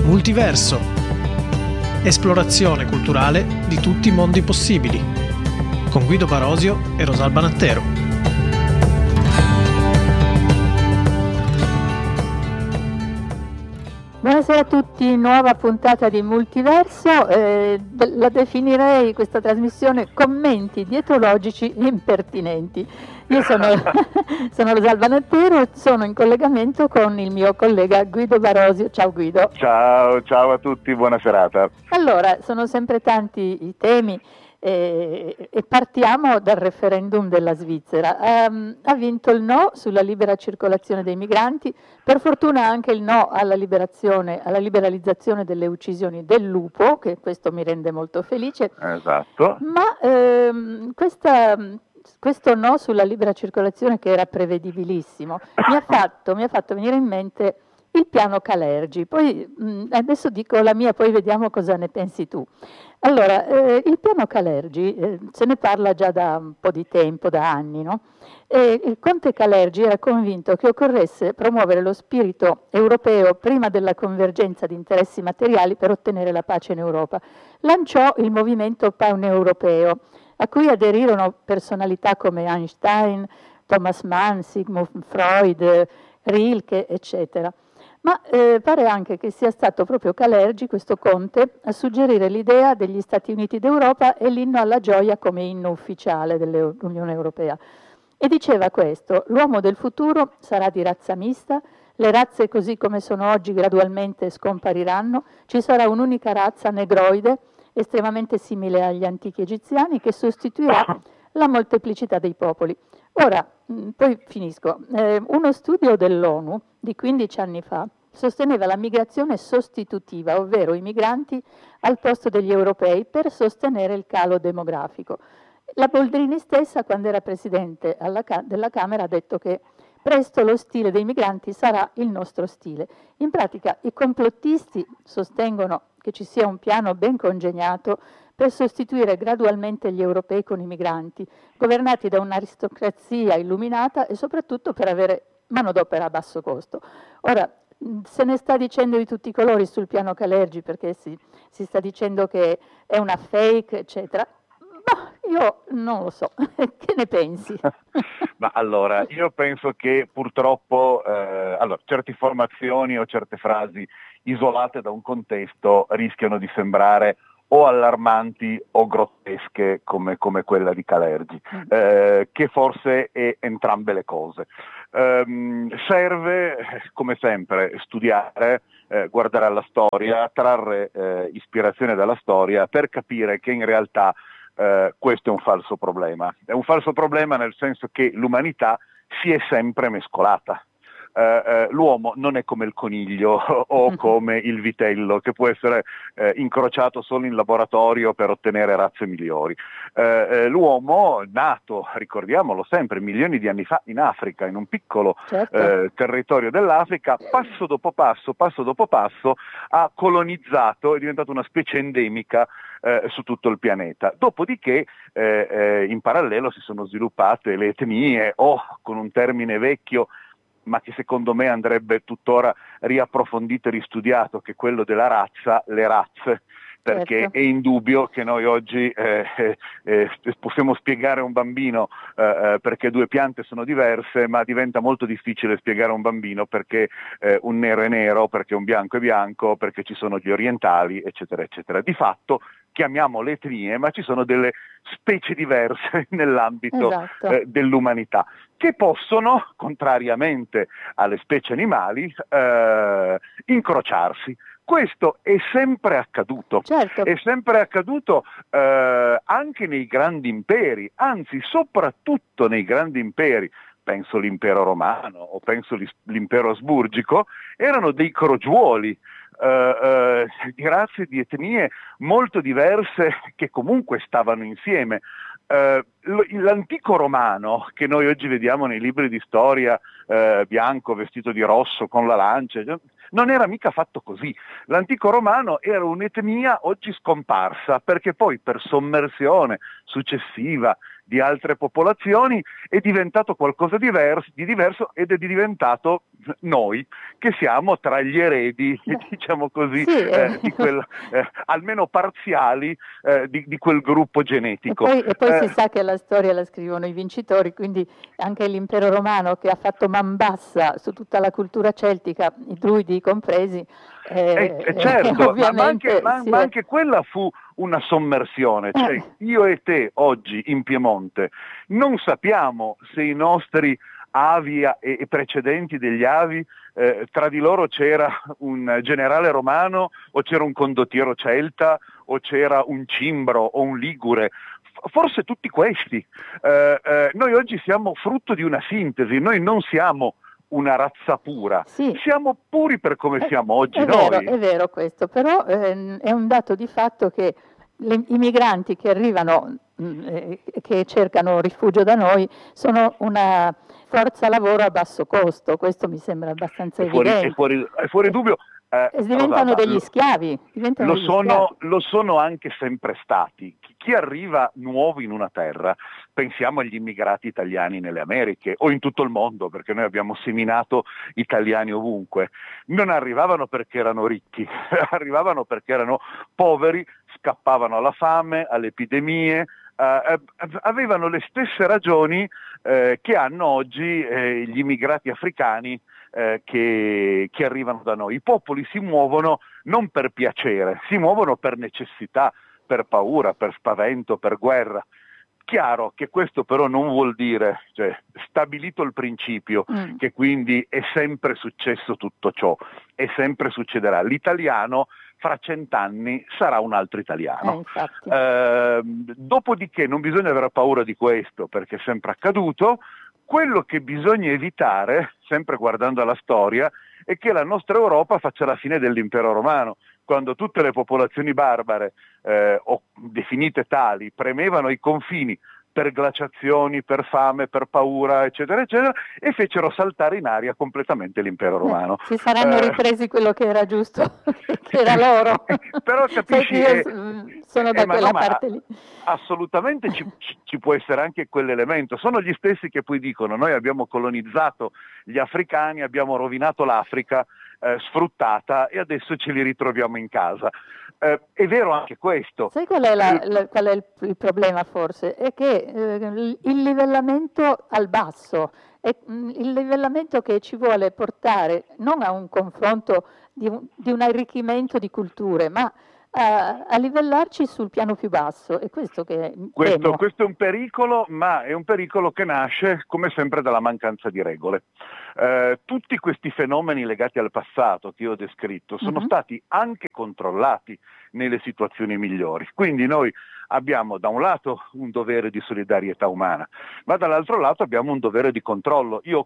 Multiverso. Esplorazione culturale di tutti i mondi possibili. Con Guido Barosio e Rosalba Nattero. Buonasera a tutti, nuova puntata di Multiverso. La definirei questa trasmissione commenti dietrologici impertinenti. Io sono Rosalba Nattero, sono in collegamento con il mio collega Guido Barosio. Ciao Guido. Ciao a tutti, buona serata. Allora, sono sempre tanti i temi e partiamo dal referendum della Svizzera. Ha vinto il no sulla libera circolazione dei migranti, per fortuna anche il no alla liberalizzazione delle uccisioni del lupo, che questo mi rende molto felice. Esatto. Ma questo no sulla libera circolazione, che era prevedibilissimo, mi ha fatto venire in mente il piano Kalergi. Poi adesso dico la mia, poi vediamo cosa ne pensi tu. Allora, il piano Kalergi, se ne parla già da un po' di tempo, da anni, no? E il conte Kalergi era convinto che occorresse promuovere lo spirito europeo prima della convergenza di interessi materiali per ottenere la pace in Europa. Lanciò il movimento paneuropeo, a cui aderirono personalità come Einstein, Thomas Mann, Sigmund Freud, Rilke, eccetera. Ma pare anche che sia stato proprio Kalergi, questo conte, a suggerire l'idea degli Stati Uniti d'Europa e l'inno alla gioia come inno ufficiale dell'Unione Europea. E diceva questo: l'uomo del futuro sarà di razza mista, le razze così come sono oggi gradualmente scompariranno, ci sarà un'unica razza negroide, estremamente simile agli antichi egiziani, che sostituirà la molteplicità dei popoli. Ora, poi finisco. Uno studio dell'ONU di 15 anni fa sosteneva la migrazione sostitutiva, ovvero i migranti al posto degli europei, per sostenere il calo demografico. La Boldrini stessa, quando era presidente della Camera, ha detto che presto lo stile dei migranti sarà il nostro stile. In pratica i complottisti sostengono che ci sia un piano ben congegnato per sostituire gradualmente gli europei con i migranti, governati da un'aristocrazia illuminata e soprattutto per avere manodopera a basso costo. Ora, se ne sta dicendo di tutti i colori sul piano Kalergi, perché si sta dicendo che è una fake, eccetera. Ma io non lo so, che ne pensi? Ma allora, io penso che purtroppo certe formazioni o certe frasi isolate da un contesto rischiano di sembrare o allarmanti o grottesche come quella di Kalergi, che forse è entrambe le cose. Serve, come sempre, studiare, guardare alla storia, trarre ispirazione dalla storia per capire che in realtà questo è un falso problema. È un falso problema nel senso che l'umanità si è sempre mescolata. L'uomo non è come il coniglio o come il vitello, che può essere incrociato solo in laboratorio per ottenere razze migliori. L'uomo, nato, ricordiamolo sempre, milioni di anni fa in Africa, in un piccolo territorio dell'Africa, passo dopo passo ha colonizzato, è diventato una specie endemica su tutto il pianeta. Dopodiché in parallelo si sono sviluppate le etnie, o con un termine vecchio ma che secondo me andrebbe tuttora riapprofondito e ristudiato, che è quello della razza, le razze, perché è indubbio che noi oggi possiamo spiegare a un bambino perché due piante sono diverse, ma diventa molto difficile spiegare a un bambino perché un nero è nero, perché un bianco è bianco, perché ci sono gli orientali, eccetera, eccetera. Di fatto chiamiamo le etnie, ma ci sono delle specie diverse nell'ambito dell'umanità, che possono, contrariamente alle specie animali, incrociarsi. Questo è sempre accaduto, è sempre accaduto anche nei grandi imperi, anzi soprattutto nei grandi imperi. Penso l'impero romano o penso l'impero asburgico, erano dei crogiuoli di razze, di etnie molto diverse che comunque stavano insieme. L'antico romano, che noi oggi vediamo nei libri di storia, bianco, vestito di rosso, con la lancia, non era mica fatto così. L'antico romano era un'etnia oggi scomparsa, perché poi per sommersione successiva di altre popolazioni è diventato qualcosa di diverso ed è diventato noi, che siamo tra gli eredi, diciamo così, di quel, almeno parziali, di quel gruppo genetico. E poi si sa che la storia la scrivono i vincitori, quindi anche l'impero romano, che ha fatto man bassa su tutta la cultura celtica, i druidi compresi. Certo, ma anche quella fu una sommersione, cioè io e te oggi in Piemonte non sappiamo se i nostri avi e precedenti degli avi, tra di loro c'era un generale romano o c'era un condottiero celta o c'era un cimbro o un ligure, forse tutti questi. Noi oggi siamo frutto di una sintesi, noi non siamo una razza pura, siamo puri per come siamo oggi noi. È vero questo, però è un dato di fatto che i migranti che arrivano, che cercano rifugio da noi, sono una forza lavoro a basso costo, questo mi sembra abbastanza evidente. È fuori dubbio. Diventano degli schiavi. Lo sono anche sempre stati. Chi arriva nuovo in una terra, pensiamo agli immigrati italiani nelle Americhe o in tutto il mondo, perché noi abbiamo seminato italiani ovunque, non arrivavano perché erano ricchi, arrivavano perché erano poveri, scappavano alla fame, alle epidemie, avevano le stesse ragioni che hanno oggi gli immigrati africani che arrivano da noi. I popoli si muovono non per piacere, si muovono per necessità, per paura, per spavento, per guerra. Chiaro che questo però non vuol dire, cioè, stabilito il principio, che quindi è sempre successo tutto ciò, e sempre succederà. L'italiano fra 100 anni sarà un altro italiano. Dopodiché non bisogna avere paura di questo, perché è sempre accaduto. Quello che bisogna evitare, sempre guardando alla storia, è che la nostra Europa faccia la fine dell'impero romano, quando tutte le popolazioni barbare, o definite tali, premevano i confini per glaciazioni, per fame, per paura, eccetera, eccetera, e fecero saltare in aria completamente l'impero romano. Si saranno ripresi quello che era giusto, che era loro. Però capisci, io sono da quella parte lì. Assolutamente ci può essere anche quell'elemento. Sono gli stessi che poi dicono: noi abbiamo colonizzato gli africani, abbiamo rovinato l'Africa, sfruttata, e adesso ce li ritroviamo in casa. È vero anche questo. Sai qual è il problema forse? È che il livellamento al basso, è il livellamento che ci vuole portare non a un confronto di un arricchimento di culture, ma a livellarci sul piano più basso. È questo che temo. Questo è un pericolo, ma è un pericolo che nasce come sempre dalla mancanza di regole. Tutti questi fenomeni legati al passato che io ho descritto sono stati anche controllati nelle situazioni migliori. Quindi noi abbiamo da un lato un dovere di solidarietà umana, ma dall'altro lato abbiamo un dovere di controllo. Io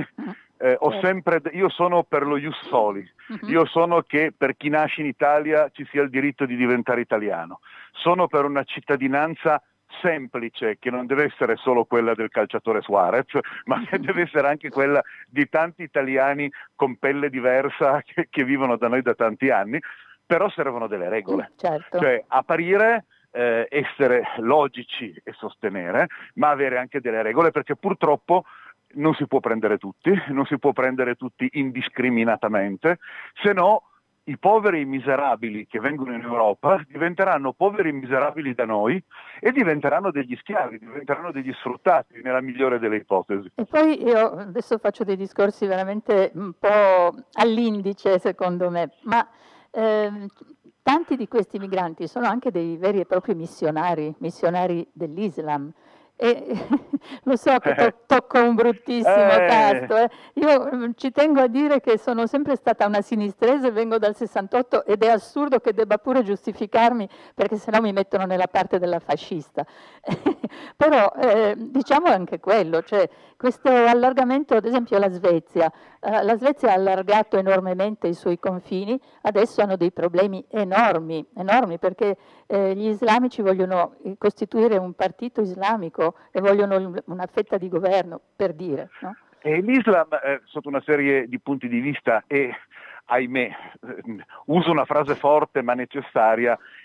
sono per lo ius soli, io sono che per chi nasce in Italia ci sia il diritto di diventare italiano, sono per una cittadinanza semplice, che non deve essere solo quella del calciatore Suarez, ma che deve essere anche quella di tanti italiani con pelle diversa che vivono da noi da tanti anni. Però servono delle regole, cioè apparire, essere logici e sostenere, ma avere anche delle regole, perché purtroppo non si può prendere tutti indiscriminatamente, se no i poveri e i miserabili che vengono in Europa diventeranno poveri e miserabili da noi e diventeranno degli schiavi, diventeranno degli sfruttati, nella migliore delle ipotesi. E poi io adesso faccio dei discorsi veramente un po' all'indice, secondo me, ma tanti di questi migranti sono anche dei veri e propri missionari dell'Islam. E lo so che tocco un bruttissimo tasto. Io ci tengo a dire che sono sempre stata una sinistrese, vengo dal 68 ed è assurdo che debba pure giustificarmi, perché sennò mi mettono nella parte della fascista. Però diciamo anche quello, cioè questo allargamento, ad esempio la Svezia ha allargato enormemente i suoi confini, adesso hanno dei problemi enormi, perché gli islamici vogliono costituire un partito islamico e vogliono una fetta di governo, per dire, no? E l'Islam, sotto una serie di punti di vista, è, ahimè, uso una frase forte ma necessaria,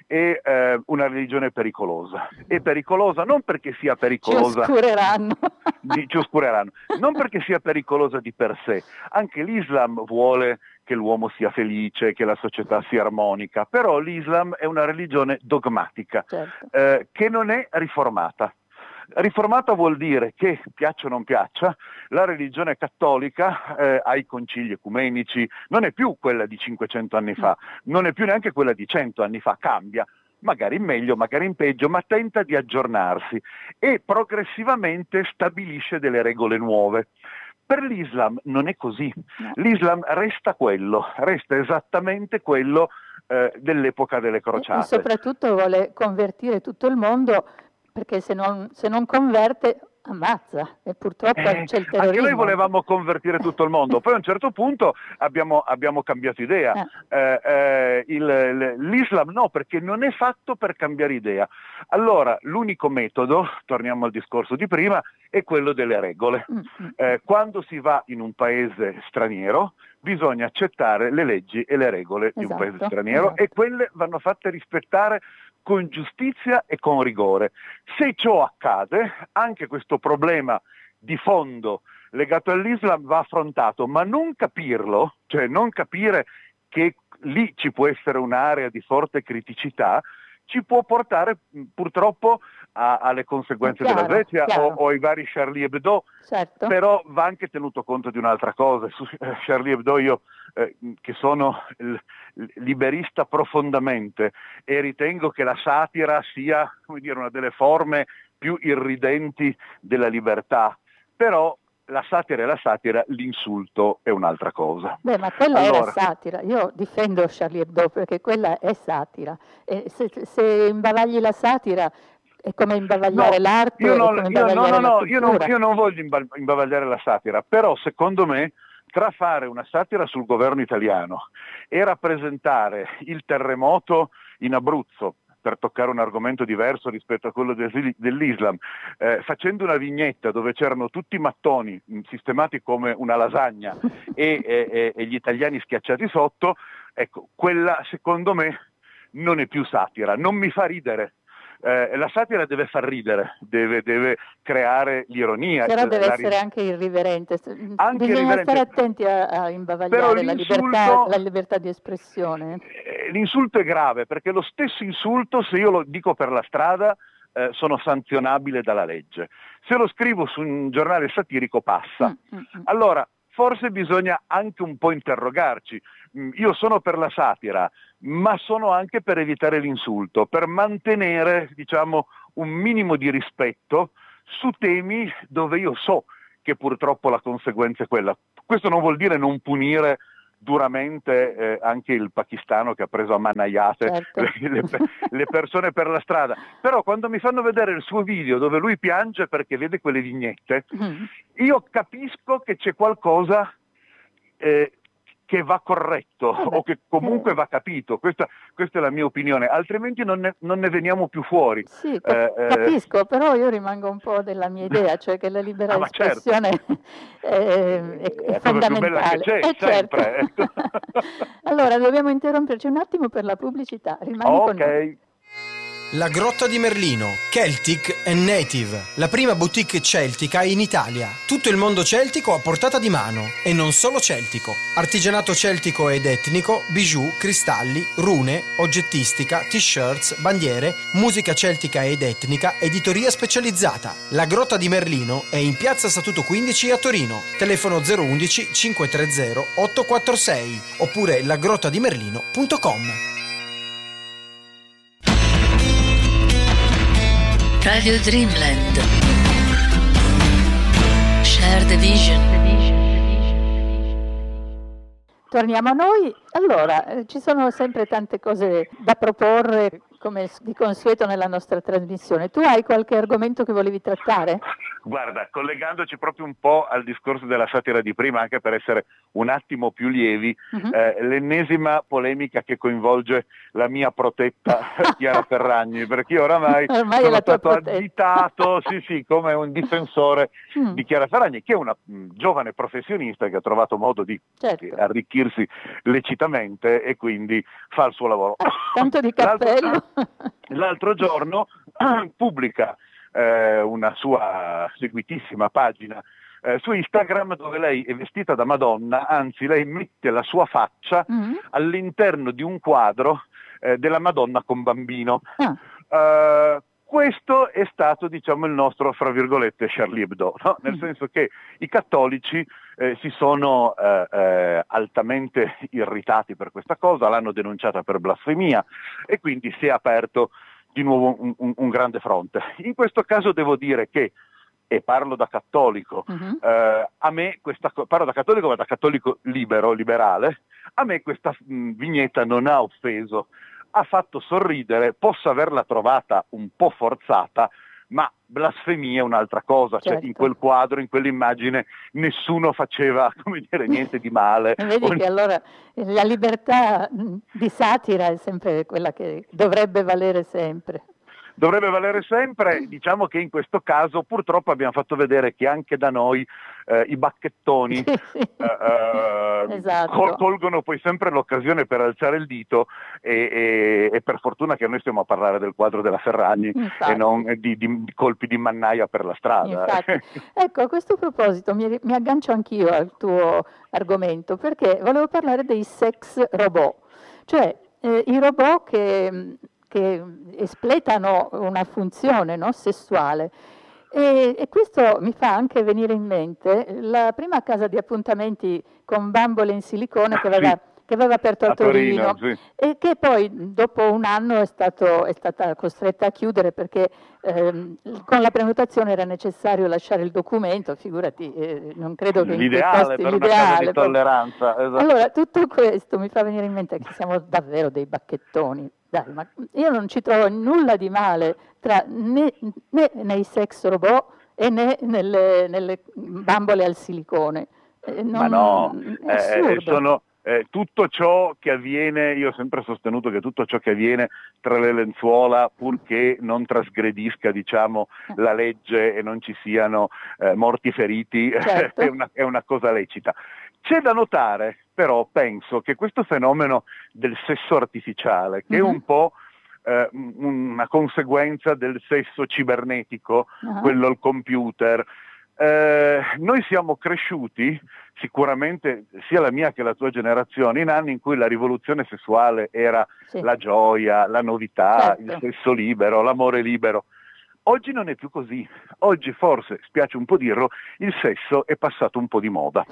è una religione pericolosa. È pericolosa non perché sia pericolosa, ci oscureranno, non perché sia pericolosa di per sé. Anche l'Islam vuole che l'uomo sia felice, che la società sia armonica, però l'Islam è una religione dogmatica, certo. Che non è riformata. Riformata vuol dire che, piaccia o non piaccia, la religione cattolica ai concili ecumenici non è più quella di 500 anni fa, non è più neanche quella di 100 anni fa, cambia, magari in meglio, magari in peggio, ma tenta di aggiornarsi e progressivamente stabilisce delle regole nuove. Per l'Islam non è così, l'Islam resta esattamente quello dell'epoca delle crociate. E soprattutto vuole convertire tutto il mondo, perché se non converte ammazza, e purtroppo c'è il terrorismo. Anche noi volevamo convertire tutto il mondo, poi a un certo punto abbiamo cambiato idea. L'Islam no, perché non è fatto per cambiare idea. Allora l'unico metodo, torniamo al discorso di prima, è quello delle regole. Quando si va in un paese straniero bisogna accettare le leggi e le regole di un paese straniero, e quelle vanno fatte rispettare con giustizia e con rigore. Se ciò accade, anche questo problema di fondo legato all'Islam va affrontato, ma non capirlo, cioè non capire che lì ci può essere un'area di forte criticità, ci può portare purtroppo alle conseguenze della Svezia o ai vari Charlie Hebdo, certo. Però va anche tenuto conto di un'altra cosa. Su Charlie Hebdo io, che sono liberista profondamente e ritengo che la satira sia, come dire, una delle forme più irridenti della libertà, però la satira è la satira, l'insulto è un'altra cosa. Beh, ma quella era satira. Io difendo Charlie Hebdo perché quella è satira. E se imbavagli la satira è come imbavagliare l'arte. Io non voglio imbavagliare la satira, però secondo me tra fare una satira sul governo italiano e rappresentare il terremoto in Abruzzo, per toccare un argomento diverso rispetto a quello dell'Islam, facendo una vignetta dove c'erano tutti mattoni sistemati come una lasagna e gli italiani schiacciati sotto, ecco, quella secondo me non è più satira, non mi fa ridere. La satira deve far ridere, deve creare l'ironia. Però deve essere anche irriverente. Bisogna stare attenti a imbavagliare la libertà di espressione. L'insulto è grave, perché lo stesso insulto, se io lo dico per la strada, sono sanzionabile dalla legge. Se lo scrivo su un giornale satirico passa. Allora, forse bisogna anche un po' interrogarci. Io sono per la satira, ma sono anche per evitare l'insulto, per mantenere, diciamo, un minimo di rispetto su temi dove io so che purtroppo la conseguenza è quella. Questo non vuol dire non punire duramente anche il pakistano che ha preso a manaiate le persone per la strada, però quando mi fanno vedere il suo video dove lui piange perché vede quelle vignette, io capisco che c'è qualcosa che va corretto o che comunque va capito. Questa è la mia opinione, altrimenti non ne veniamo più fuori. Sì, capisco, però io rimango un po' della mia idea, cioè che la libera espressione è fondamentale. Più bella che c'è, sempre. Certo. Allora, dobbiamo interromperci un attimo per la pubblicità. Rimani con noi. La Grotta di Merlino, Celtic and Native, la prima boutique celtica in Italia. Tutto il mondo celtico a portata di mano, e non solo celtico. Artigianato celtico ed etnico, bijou, cristalli, rune, oggettistica, t-shirts, bandiere, musica celtica ed etnica, editoria specializzata. La Grotta di Merlino è in piazza Statuto 15 a Torino. Telefono 011 530 846 oppure lagrottadimerlino.com. Radio Dreamland. Share the vision. Torniamo a noi. Allora, ci sono sempre tante cose da proporre, come di consueto nella nostra trasmissione. Tu hai qualche argomento che volevi trattare? Guarda, collegandoci proprio un po' al discorso della satira di prima, anche per essere un attimo più lievi, l'ennesima polemica che coinvolge la mia protetta Chiara Ferragni, perché io oramai sono stato additato come un difensore di Chiara Ferragni, che è una giovane professionista che ha trovato modo di arricchirsi lecitamente e quindi fa il suo lavoro. Tanto di cappello. l'altro giorno pubblica una sua seguitissima pagina su Instagram, dove lei è vestita da Madonna, anzi lei mette la sua faccia all'interno di un quadro della Madonna con bambino. Questo è stato, diciamo, il nostro, fra virgolette, Charlie Hebdo, no? Nel senso che i cattolici si sono altamente irritati per questa cosa, l'hanno denunciata per blasfemia e quindi si è aperto di nuovo un grande fronte. In questo caso devo dire che, e parlo da cattolico, a me parlo da cattolico, ma da cattolico liberale, a me questa vignetta non ha offeso, ha fatto sorridere, posso averla trovata un po' forzata, ma blasfemia è un'altra cosa, certo. Cioè in quel quadro, in quell'immagine, nessuno faceva, come dire, niente di male. Vedi che allora la libertà di satira è sempre quella che dovrebbe valere sempre. Dovrebbe valere sempre, diciamo che in questo caso purtroppo abbiamo fatto vedere che anche da noi i bacchettoni esatto. colgono poi sempre l'occasione per alzare il dito e per fortuna che noi stiamo a parlare del quadro della Ferragni, infatti, e non di colpi di mannaia per la strada. Ecco, a questo proposito mi aggancio anch'io al tuo argomento, perché volevo parlare dei sex robot, cioè i robot che espletano una funzione, no, sessuale. E questo mi fa anche venire in mente la prima casa di appuntamenti con bambole in silicone che aveva aperto a Torino, sì. E che poi dopo un anno è stata costretta a chiudere perché con la prenotazione era necessario lasciare il documento, figurati, non credo che l'ideale per una casa di tolleranza. Esatto. Allora, tutto questo mi fa venire in mente che siamo davvero dei bacchettoni. Dai, ma io non ci trovo nulla di male né nei sex robot e né nelle bambole al silicone. Ma no, sono tutto ciò che avviene, io ho sempre sostenuto che tutto ciò che avviene tra le lenzuola, purché non trasgredisca, diciamo, la legge e non ci siano morti feriti, certo. è una cosa lecita. C'è da notare, però, penso che questo fenomeno del sesso artificiale, che è un po' una conseguenza del sesso cibernetico, quello al computer, noi siamo cresciuti, sicuramente sia la mia che la tua generazione, in anni in cui la rivoluzione sessuale era la gioia, la novità, certo. Il sesso libero, l'amore libero. Oggi non è più così. Oggi forse, spiace un po' dirlo, il sesso è passato un po' di moda.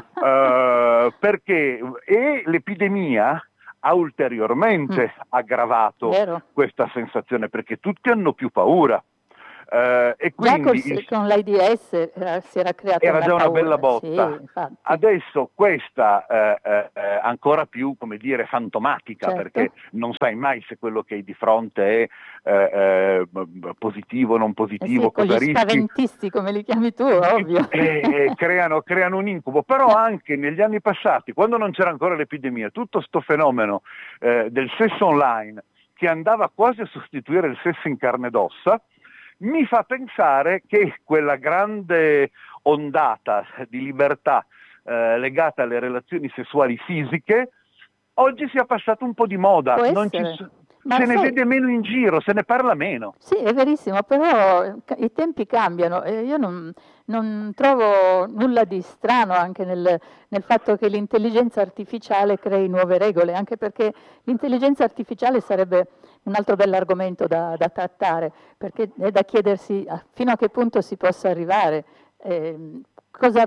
Perché l'epidemia ha ulteriormente aggravato questa sensazione, perché tutti hanno più paura. E quindi già con l'AIDS si era creata una bella botta. Sì, adesso questa ancora più, come dire, fantomatica, certo. Perché non sai mai se quello che hai di fronte è positivo o non positivo, cosa rischi. Gli spaventisti, come li chiami tu, ovvio. Creano un incubo, però anche negli anni passati, quando non c'era ancora l'epidemia, tutto sto fenomeno del sesso online, che andava quasi a sostituire il sesso in carne ed ossa, mi fa pensare che quella grande ondata di libertà legata alle relazioni sessuali fisiche oggi sia passata un po' di moda, se ne vede meno in giro, se ne parla meno. Sì, è verissimo, però i tempi cambiano e io non trovo nulla di strano anche nel fatto che l'intelligenza artificiale crei nuove regole, anche perché l'intelligenza artificiale sarebbe un altro bell'argomento da trattare, perché è da chiedersi fino a che punto si possa arrivare. Cosa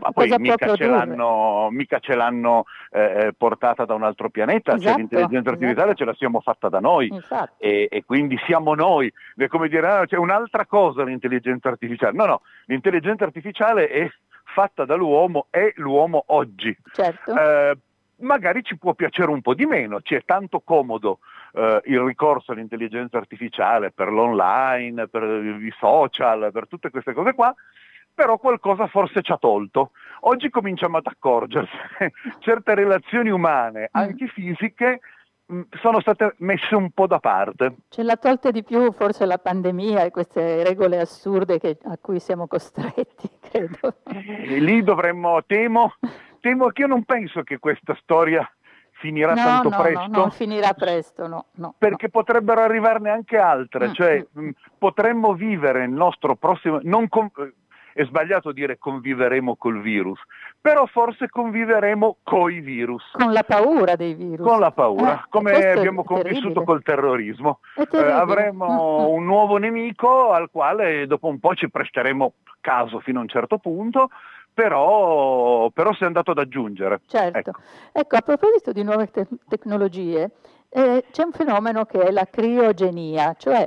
mica ce l'hanno portata da un altro pianeta, esatto, cioè l'intelligenza artificiale ce la siamo fatta da noi e quindi siamo noi, è come dire c'è un'altra cosa l'intelligenza artificiale, no, l'intelligenza artificiale è fatta dall'uomo, è l'uomo oggi, certo. Magari ci può piacere un po' di meno, ci è tanto comodo il ricorso all'intelligenza artificiale per l'online, per i social, per tutte queste cose qua, però qualcosa forse ci ha tolto. Oggi cominciamo ad accorgersi certe relazioni umane, anche fisiche, sono state messe un po' da parte. Ce l'ha tolte di più forse la pandemia e queste regole assurde a cui siamo costretti, credo. E lì temo che io non penso che questa storia finirà tanto presto? No, non finirà presto, no. Perché potrebbero arrivarne anche altre, cioè potremmo vivere il nostro prossimo... è sbagliato dire conviveremo col virus, però forse conviveremo coi virus. Con la paura dei virus. Con la paura, come abbiamo convissuto col terrorismo. Avremo un nuovo nemico al quale dopo un po' ci presteremo caso fino a un certo punto, però si è andato ad aggiungere. Certo. Ecco, a proposito di nuove tecnologie, c'è un fenomeno che è la criogenia, cioè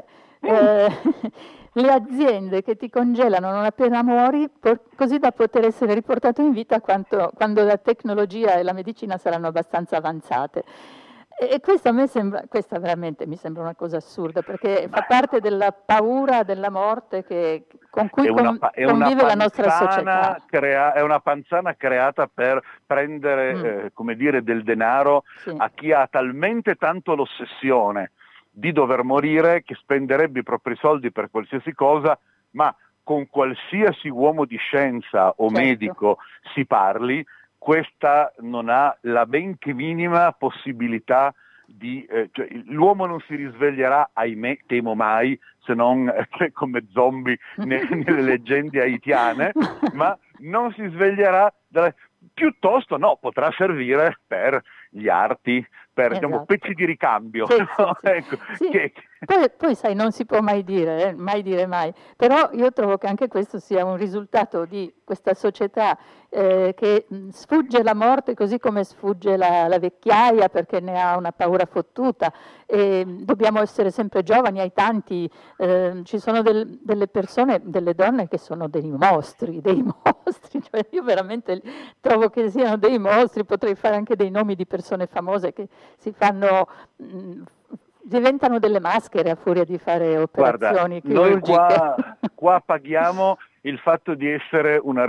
le aziende che ti congelano non appena muori, così da poter essere riportato in vita quando la tecnologia e la medicina saranno abbastanza avanzate. E questa veramente mi sembra una cosa assurda, perché fa parte della paura della morte con cui convive la nostra società. È una panzana creata per prendere come dire, del denaro a chi ha talmente tanto l'ossessione di dover morire che spenderebbe i propri soldi per qualsiasi cosa, ma con qualsiasi uomo di scienza o medico si parli, questa non ha la benché minima possibilità di... cioè, l'uomo non si risveglierà, ahimè, temo mai, se non come zombie nelle leggende haitiane, ma non si sveglierà, piuttosto potrà servire per gli arti, per diciamo, pezzi di ricambio. Ecco, poi sai, non si può mai dire mai, però io trovo che anche questo sia un risultato di questa società che sfugge la morte così come sfugge la vecchiaia, perché ne ha una paura fottuta, e dobbiamo essere sempre giovani, ai tanti, ci sono delle persone, delle donne che sono dei mostri, cioè io veramente trovo che siano dei mostri, potrei fare anche dei nomi di persone famose che si fanno... diventano delle maschere a furia di fare operazioni chirurgiche. Noi qua paghiamo il fatto di essere una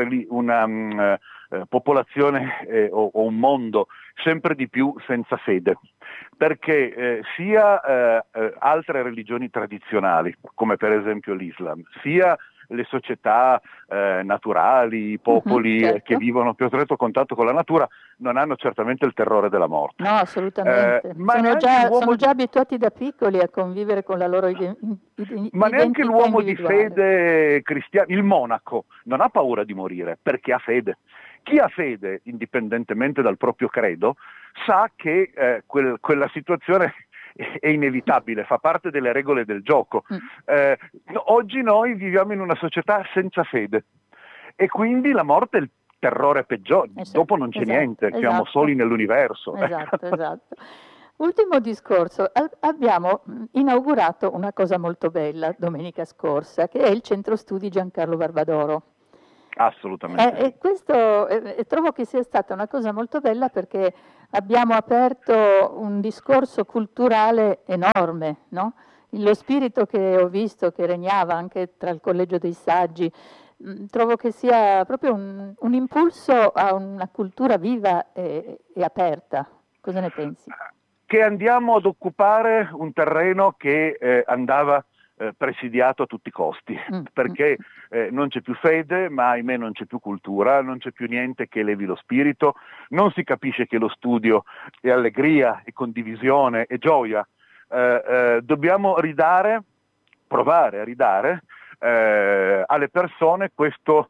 popolazione o un mondo sempre di più senza fede, perché sia altre religioni tradizionali, come per esempio l'Islam, sia le società naturali, i popoli che vivono più a stretto contatto con la natura, non hanno certamente il terrore della morte. No, assolutamente. Sono già abituati da piccoli a convivere con la loro identità. Ma neanche l'uomo di fede cristiana, il monaco, non ha paura di morire perché ha fede. Chi ha fede, indipendentemente dal proprio credo, sa che quella situazione è inevitabile, fa parte delle regole del gioco. Oggi noi viviamo in una società senza fede e quindi la morte è il terrore peggiore, dopo non c'è niente, siamo soli nell'universo. Esatto. Ultimo discorso, abbiamo inaugurato una cosa molto bella domenica scorsa, che è il Centro Studi Giancarlo Barbadoro. Assolutamente. E questo trovo che sia stata una cosa molto bella, perché abbiamo aperto un discorso culturale enorme, no? Lo spirito che ho visto che regnava anche tra il Collegio dei Saggi, trovo che sia proprio un impulso a una cultura viva e aperta. Cosa ne pensi? Che andiamo ad occupare un terreno che andava presidiato a tutti i costi, perché non c'è più fede, ma ahimè non c'è più cultura, non c'è più niente che elevi lo spirito, non si capisce che lo studio è allegria, è condivisione, è gioia. Dobbiamo provare a ridare alle persone questa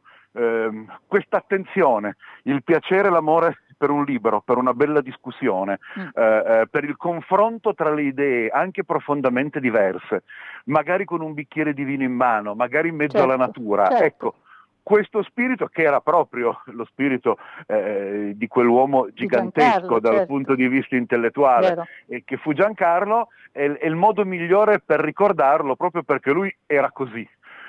attenzione, il piacere, l'amore per un libro, per una bella discussione, per il confronto tra le idee anche profondamente diverse, magari con un bicchiere di vino in mano, magari in mezzo alla natura. Certo. Ecco, questo spirito, che era proprio lo spirito di quell'uomo gigantesco dal punto di vista intellettuale, e che fu Giancarlo, è il modo migliore per ricordarlo, proprio perché lui era così.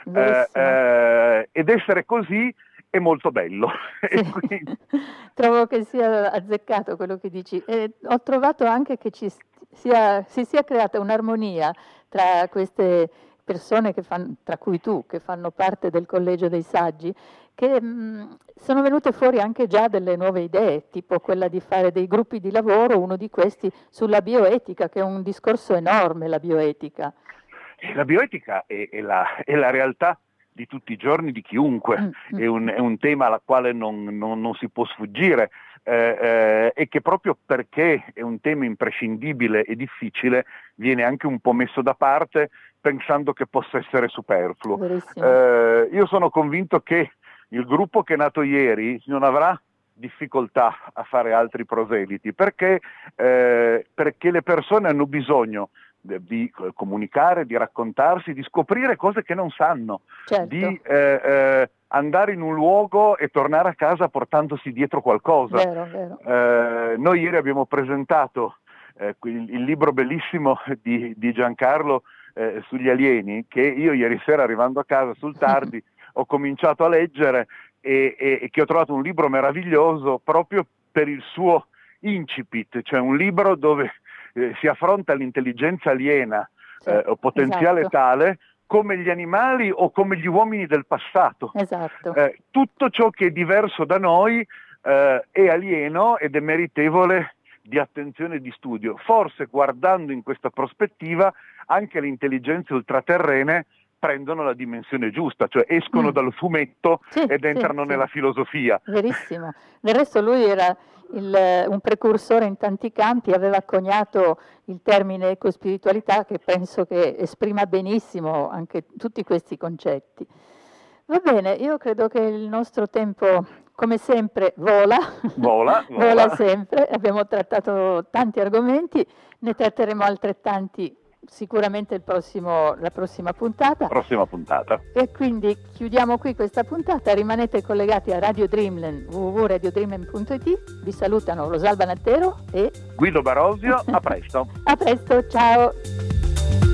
Ed essere così è molto bello. Sì. Quindi... Trovo che sia azzeccato quello che dici. E ho trovato anche che si sia creata un'armonia tra queste persone tra cui tu, che fanno parte del Collegio dei Saggi, che sono venute fuori anche già delle nuove idee, tipo quella di fare dei gruppi di lavoro, uno di questi sulla bioetica, che è un discorso enorme, la bioetica. La bioetica è la realtà di tutti i giorni di chiunque, è un tema alla quale non si può sfuggire, e che proprio perché è un tema imprescindibile e difficile viene anche un po' messo da parte pensando che possa essere superfluo. Io sono convinto che il gruppo che è nato ieri non avrà difficoltà a fare altri proseliti, perché le persone hanno bisogno di comunicare, di raccontarsi, di scoprire cose che non sanno, certo. Di andare in un luogo e tornare a casa portandosi dietro qualcosa. Vero. Noi ieri abbiamo presentato il libro bellissimo di Giancarlo sugli alieni, che io ieri sera, arrivando a casa sul tardi, ho cominciato a leggere e che ho trovato un libro meraviglioso proprio per il suo incipit, cioè un libro dove si affronta l'intelligenza aliena o potenziale esatto. tale come gli animali o come gli uomini del passato. Esatto. Tutto ciò che è diverso da noi è alieno ed è meritevole di attenzione e di studio. Forse, guardando in questa prospettiva, anche le intelligenze ultraterrene prendono la dimensione giusta, cioè escono dal fumetto ed entrano nella filosofia. Verissimo. Del resto lui era un precursore in tanti campi, aveva coniato il termine ecospiritualità, che penso che esprima benissimo anche tutti questi concetti. Va bene, io credo che il nostro tempo, come sempre, vola sempre. Abbiamo trattato tanti argomenti, ne tratteremo altrettanti sicuramente la prossima puntata. E quindi chiudiamo qui questa puntata. Rimanete collegati a Radio Dreamland, www.radiodreamland.it. Vi salutano Rosalba Nattero e Guido Barosio. A presto. A presto, ciao.